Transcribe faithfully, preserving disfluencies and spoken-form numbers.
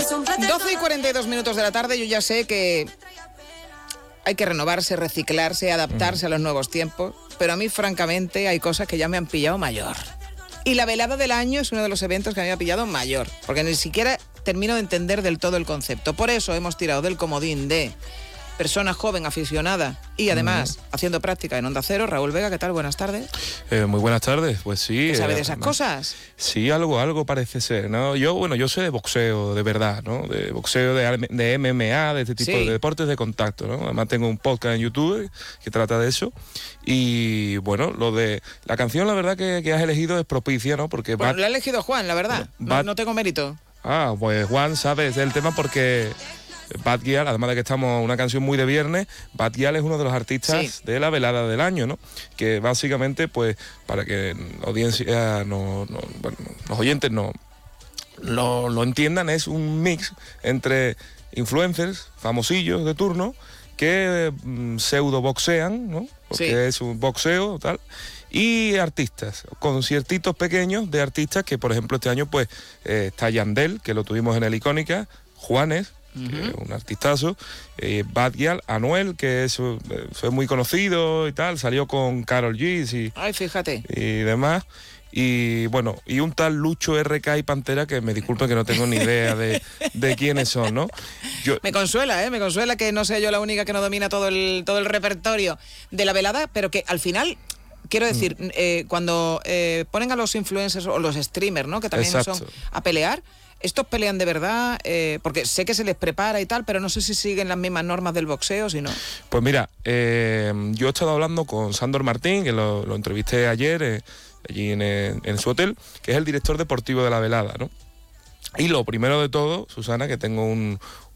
doce y cuarenta y dos minutos de la tarde. Yo ya sé que hay que renovarse, reciclarse, adaptarse a los nuevos tiempos, pero a mí, francamente, hay cosas que ya me han pillado mayor. Y la velada del año es uno de los eventos que a mí me ha pillado mayor, porque ni siquiera termino de entender del todo el concepto. Por eso hemos tirado del comodín de persona joven, aficionada y además mm. haciendo práctica en Onda Cero. Raúl Vega, ¿qué tal? Buenas tardes. Eh, muy buenas tardes, pues sí. ¿Sabes eh, de esas no, cosas? Sí, algo, algo parece ser, ¿no? Yo, bueno, yo sé de boxeo, de verdad, ¿no? De boxeo, de, de M M A, de este tipo sí. de deportes de contacto, ¿no? Además tengo un podcast en YouTube que trata de eso. Y bueno, lo de la canción, la verdad que, que has elegido es propicia, ¿no? Porque bueno, Bad, la ha elegido Juan, la verdad. No, Bad, no tengo mérito. Ah, pues Juan sabe del tema porque Bad Gyal, además de que estamos una canción muy de viernes, Bad Gyal es uno de los artistas sí. de la velada del año, ¿no? Que básicamente, pues, para que la audiencia, no, no, bueno, los oyentes no lo, lo entiendan, es un mix entre influencers, famosillos de turno, que mm, pseudo boxean, ¿no? Porque sí. es un boxeo, tal. Y artistas, conciertitos pequeños de artistas que, por ejemplo, este año pues eh, está Yandel, que lo tuvimos en el Icónica, Juanes, uh-huh. que es un artistazo, eh, Bad Gyal, Anuel, que es, eh, fue muy conocido y tal, salió con Karol G y, Ay, fíjate. y demás. Y bueno, y un tal Lucho R K y Pantera, que me disculpen que no tengo ni idea de, de quiénes son, ¿no? Yo... Me consuela, ¿eh? Me consuela que no sea yo la única que no domina todo el, todo el repertorio de la velada, pero que al final... Quiero decir, mm. eh, cuando eh, ponen a los influencers o los streamers, ¿no? Que también Exacto. son a pelear, ¿estos pelean de verdad? Eh, porque sé que se les prepara y tal, pero no sé si siguen las mismas normas del boxeo, si no. Pues mira, eh, yo he estado hablando con Sandor Martín, que lo, lo entrevisté ayer eh, allí en, en su hotel, que es el director deportivo de la velada, ¿no? Y lo primero de todo, Susana, que tengo un,